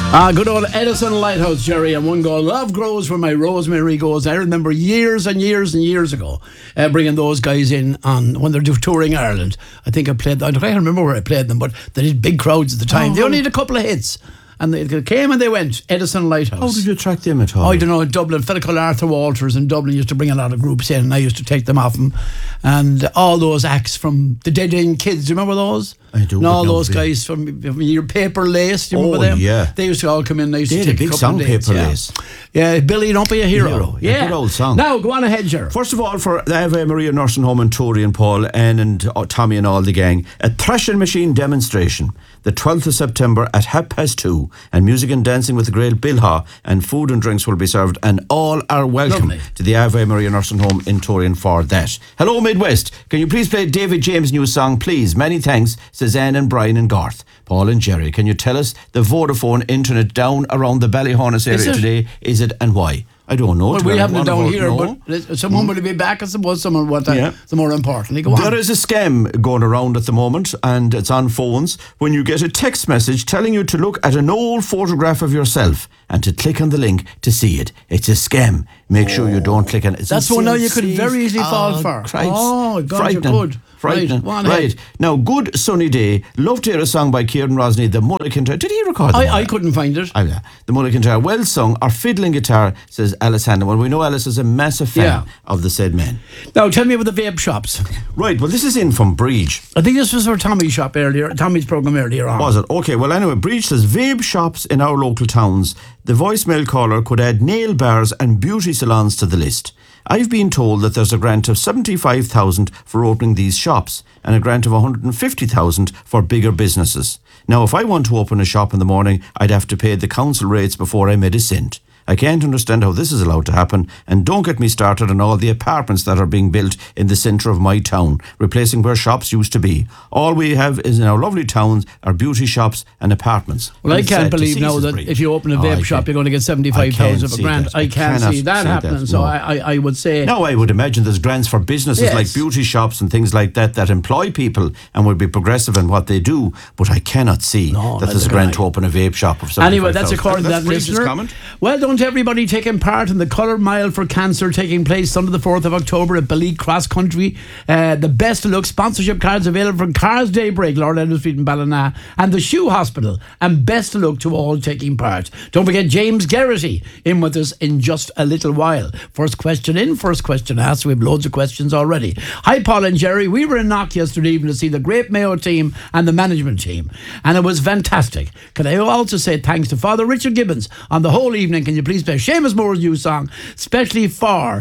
Good old Edison Lighthouse, Jerry, and one goal. Love grows where my rosemary goes. I remember years and years and years ago bringing those guys in on when they're touring Ireland. I think I played. I don't remember where I played them, but they did big crowds at the time. They only had a couple of hits. And they came and they went. Edison Lighthouse. How did you attract them at all? I don't know. In Dublin, a fellow called Arthur Walters in Dublin used to bring a lot of groups in, and I used to take them off them. And all those acts from the Dead End Kids, do you remember those? I do. And all those guys from your Paper Lace, do you remember them? Yeah. They used to all come in. They used to had take a big a couple song, of dates, Paper Lace. Yeah, Billy, don't be a hero. Yeah, good old song. Now, go on ahead, Ger. First of all, for the Ave Maria Nursing Home in Tory and Paul, Anne and Tommy and all the gang, a thrashing machine demonstration, the 12th of September at 2:30, and music and dancing with the great Bill Ha, and food and drinks will be served, and all are welcome to the Ave Maria Nursing Home in Tory for that. Hello, Midwest. Can you please play David James' new song, please? Many thanks, says Anne and Brian and Garth. Paul and Jerry, can you tell us the Vodafone internet down around the Ballyhonus area today? Is it and why? I don't know. Well, we haven't it down here, but someone will be back. I suppose someone will want that. The more importantly, go on. There is a scam going around at the moment, and it's on phones. When you get a text message telling you to look at an old photograph of yourself and to click on the link to see it, it's a scam. Make sure you don't click on it. That's one now you could very easily fall for. Christ. Oh, God, you're good. Frightening. Right. Now, good sunny day. Love to hear a song by Kieran Rosny, the Mulligan Tower. Did he record that? I couldn't find it. The Mulligan Tower. Well sung. Or fiddling guitar, says Alice Hannon. Well, we know Alice is a massive fan of the said man. Now, tell me about the vape shops. Right. Well, this is in from Breach. I think this was for Tommy's programme earlier on. Was it? Okay. Well, anyway, Breach says vape shops in our local towns. The voicemail caller could add nail bars and beauty salons to the list. I've been told that there's a grant of 75,000 for opening these shops and a grant of 150,000 for bigger businesses. Now, if I want to open a shop in the morning, I'd have to pay the council rates before I made a cent. I can't understand how this is allowed to happen, and don't get me started on all the apartments that are being built in the centre of my town, replacing where shops used to be. All we have is in our lovely towns are beauty shops and apartments. Well, I can't believe now that if you open a vape shop, you're going to get 75,000 of a grant. I can't see that happening. So I would say... No, I would imagine there's grants for businesses like beauty shops and things like that employ people and would be progressive in what they do, but I cannot see that there's a grant to open a vape shop of 75,000. Anyway, that's according to that listener. Well done to everybody taking part in the Colour Mile for Cancer taking place Sunday the 4th of October at Bally's Cross Country. The Best of Luck sponsorship cards available from Cars Daybreak, Lord Edward Street in Ballina, and the Shoe Hospital. And best of luck to all taking part. Don't forget James Garrity in with us in just a little while. First question in, first question asked. We have loads of questions already. Hi, Paul and Jerry. We were in Knock yesterday evening to see the great Mayo team and the management team, and it was fantastic. Can I also say thanks to Father Richard Gibbons on the whole evening? Can you please play Seamus Moore's new song, especially for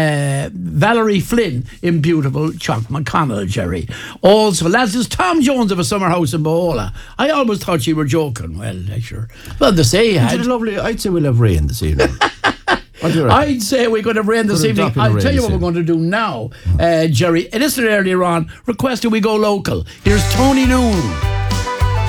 Valerie Flynn in beautiful Chuck McConnell, Jerry. Also, lads, is Tom Jones of a summer house in Bohola. I always thought you were joking. Well, sure. Well, they say you had. I'd say we'll have rain this evening. I'd say we're going to have rain this evening. I'll tell you what we're going to do now, Jerry. It is earlier on, requested we go local. Here's Tony Noon.